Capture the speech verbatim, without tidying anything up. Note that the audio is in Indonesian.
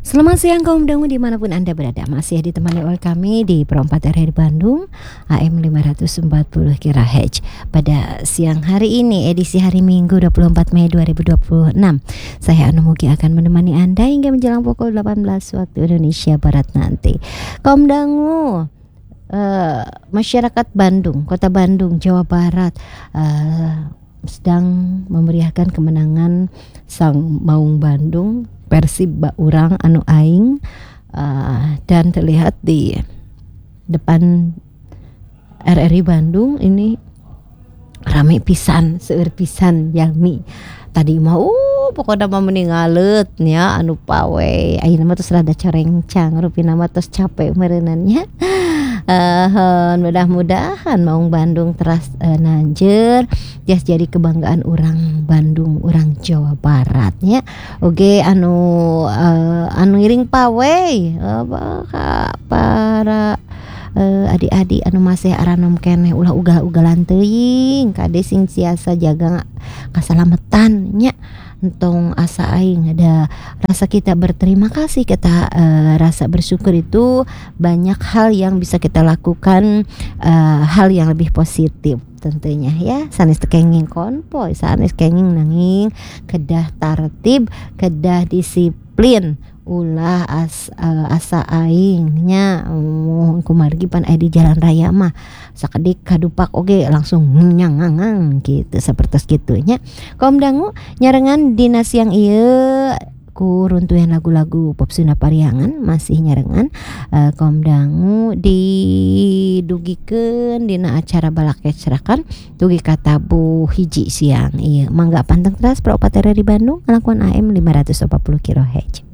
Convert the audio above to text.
Selamat siang kaum dangu dimanapun Anda berada. Masih ditemani oleh kami di Pro empat R R Bandung A M lima ratus empat puluh kHz. Pada siang hari ini edisi hari Minggu dua puluh empat Mei dua ribu dua puluh enam, saya Anu Mugi akan menemani Anda hingga menjelang pukul delapan belas waktu Indonesia Barat nanti. Kaum dangu, uh, masyarakat Bandung, Kota Bandung, Jawa Barat uh, sedang memeriahkan kemenangan Sang Maung Bandung Persib Baurang anu aing, uh, dan terlihat di depan R R I Bandung ini rame pisan, seueur pisan Yami. Tadi mau uh, pokoknya mah meninggalet nya anu pawe. Ayeuna mah tos rada corencang, rupina mah tos capek meureunannya. Uh, mudah-mudahan Maung Bandung teras uh, nanjeur jas jadi kebanggaan orang Bandung, orang Jawa Barat nya. Oke anu uh, anu ngiring pawe uh, para uh, adik-adik anu masih aranom keneh ulah ugal-ugalan teuing kade sing siasa jaga kasalamatan nya. Entong asa aing ada rasa kita berterima kasih, kita uh, rasa bersyukur itu banyak hal yang bisa kita lakukan, uh, hal yang lebih positif tentunya ya. Sanes tekenging konvoy, sanes kenging nanging kedah tartib, kedah disiplin ulah as, uh, asa aingnya um, kumargi pan aya di jalan raya mah sakedik kadupak oge langsung nyangangang gitu seperti gitunya. Kaum dangu nyarengan dina siang ieu ku runtuhan lagu-lagu pop Sunda Pariangan masih nyarengan uh, kaum dangu didugikeun dina acara balakecrakan dugi ka tabuh hiji siang ieu mangga panteng teras Pro empat R R di Bandung ngalakuan A M lima ratus empat puluh kHz.